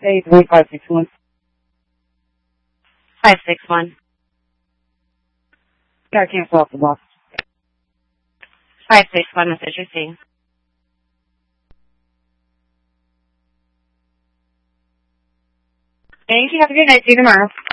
SA3561. 561. Gotta cancel off the box. 561, message received. Thank you. Have a good night. See you tomorrow.